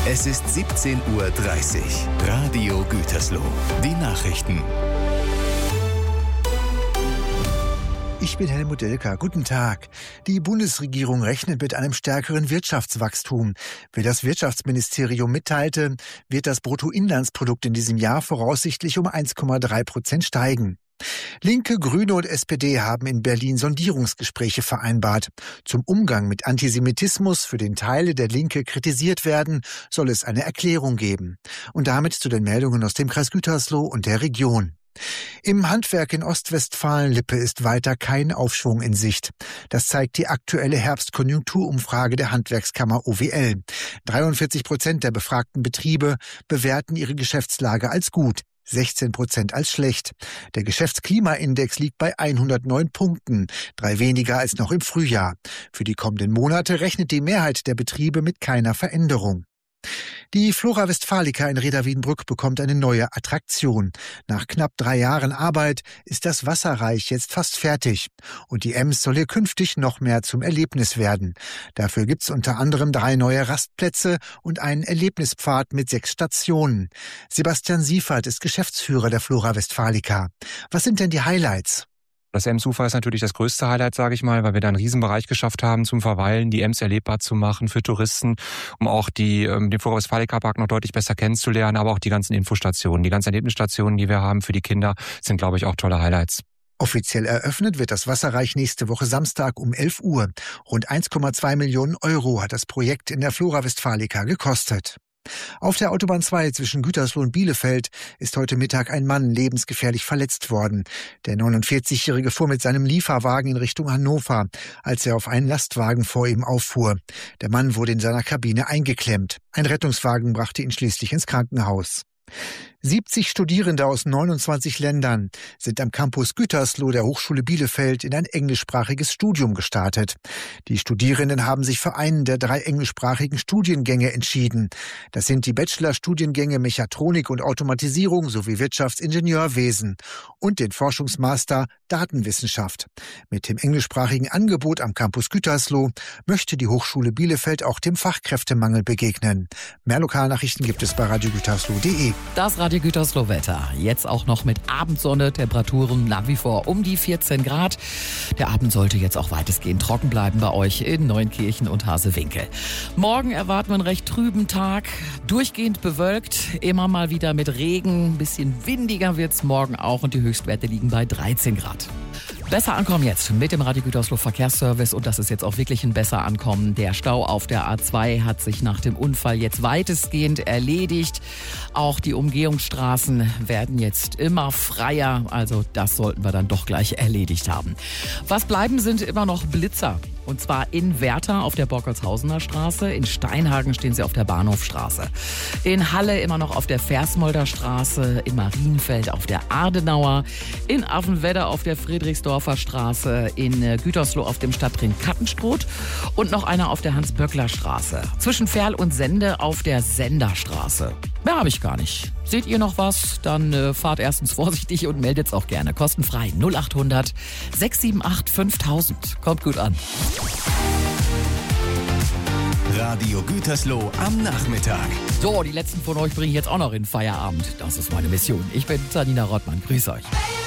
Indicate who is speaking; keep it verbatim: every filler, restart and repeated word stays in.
Speaker 1: Es ist siebzehn Uhr dreißig. Radio Gütersloh. Die Nachrichten.
Speaker 2: Ich bin Helmut Delker. Guten Tag. Die Bundesregierung rechnet mit einem stärkeren Wirtschaftswachstum. Wie das Wirtschaftsministerium mitteilte, wird das Bruttoinlandsprodukt in diesem Jahr voraussichtlich um eins Komma drei Prozent steigen. Linke, Grüne und S P D haben in Berlin Sondierungsgespräche vereinbart. Zum Umgang mit Antisemitismus, für den Teile der Linke kritisiert werden, soll es eine Erklärung geben. Und damit zu den Meldungen aus dem Kreis Gütersloh und der Region. Im Handwerk in Ostwestfalen-Lippe ist weiter kein Aufschwung in Sicht. Das zeigt die aktuelle Herbstkonjunkturumfrage der Handwerkskammer O W L. dreiundvierzig Prozent der befragten Betriebe bewerten ihre Geschäftslage als gut, sechzehn Prozent als schlecht. Der Geschäftsklimaindex liegt bei hundertneun Punkten, drei weniger als noch im Frühjahr. Für die kommenden Monate rechnet die Mehrheit der Betriebe mit keiner Veränderung. Die Flora Westfalica in Reda-Wiedenbrück bekommt eine neue Attraktion. Nach knapp drei Jahren Arbeit ist das Wasserreich jetzt fast fertig. Und die Ems soll hier künftig noch mehr zum Erlebnis werden. Dafür gibt's unter anderem drei neue Rastplätze und einen Erlebnispfad mit sechs Stationen. Sebastian Siefert ist Geschäftsführer der Flora Westfalica. Was sind denn die Highlights?
Speaker 3: Das Emsufer ist natürlich das größte Highlight, sage ich mal, weil wir da einen Riesenbereich geschafft haben zum Verweilen, die Ems erlebbar zu machen für Touristen, um auch die, ähm, den Flora Westfalica Park noch deutlich besser kennenzulernen, aber auch die ganzen Infostationen, die ganzen Erlebnisstationen, die wir haben für die Kinder, sind, glaube ich, auch tolle Highlights.
Speaker 2: Offiziell eröffnet wird das Wasserreich nächste Woche Samstag um elf Uhr. Rund eins Komma zwei Millionen Euro hat das Projekt in der Flora Westfalica gekostet. Auf der Autobahn zwei zwischen Gütersloh und Bielefeld ist heute Mittag ein Mann lebensgefährlich verletzt worden. Der neunundvierzigjährige fuhr mit seinem Lieferwagen in Richtung Hannover, als er auf einen Lastwagen vor ihm auffuhr. Der Mann wurde in seiner Kabine eingeklemmt. Ein Rettungswagen brachte ihn schließlich ins Krankenhaus. siebzig Studierende aus neunundzwanzig Ländern sind am Campus Gütersloh der Hochschule Bielefeld in ein englischsprachiges Studium gestartet. Die Studierenden haben sich für einen der drei englischsprachigen Studiengänge entschieden. Das sind die Bachelorstudiengänge Mechatronik und Automatisierung sowie Wirtschaftsingenieurwesen und den Forschungsmaster Datenwissenschaft. Mit dem englischsprachigen Angebot am Campus Gütersloh möchte die Hochschule Bielefeld auch dem Fachkräftemangel begegnen. Mehr Lokalnachrichten gibt es bei radio gütersloh punkt de.
Speaker 4: Das Radio Gütersloh Wetter. Jetzt auch noch mit Abendsonne, Temperaturen nach wie vor um die vierzehn Grad. Der Abend sollte jetzt auch weitestgehend trocken bleiben bei euch in Neunkirchen und Hasewinkel. Morgen erwarten wir einen recht trüben Tag, durchgehend bewölkt, immer mal wieder mit Regen. Ein bisschen windiger wird es morgen auch und die Höchstwerte liegen bei dreizehn Grad. Besser ankommen jetzt mit dem Radio Gütersloh Verkehrsservice und das ist jetzt auch wirklich ein besser Ankommen. Der Stau auf der A zwei hat sich nach dem Unfall jetzt weitestgehend erledigt. Auch die Umgehungsstraßen werden jetzt immer freier, also das sollten wir dann doch gleich erledigt haben. Was bleiben, sind immer noch Blitzer. Und zwar in Werther auf der Borkholzhausener Straße, in Steinhagen stehen sie auf der Bahnhofstraße, in Halle immer noch auf der Versmolder Straße, in Marienfeld auf der Adenauer, in Affenwedder auf der Friedrichsdorfer Straße, in Gütersloh auf dem Stadtring Kattenstroth und noch einer auf der Hans-Böckler Straße. Zwischen Ferl und Sende auf der Senderstraße. Mehr habe ich gar nicht. Seht ihr noch was? Dann äh, fahrt erstens vorsichtig und meldet's auch gerne. Kostenfrei null achthundert sechs sieben acht fünftausend. Kommt gut an.
Speaker 1: Radio Gütersloh am Nachmittag.
Speaker 4: So, die letzten von euch bringe ich jetzt auch noch in Feierabend. Das ist meine Mission. Ich bin Janina Rottmann. Grüß euch.